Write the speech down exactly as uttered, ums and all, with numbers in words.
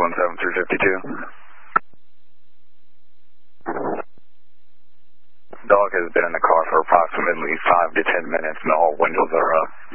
one seven three five two. Dog has been in the car for approximately five to ten minutes and all windows are up.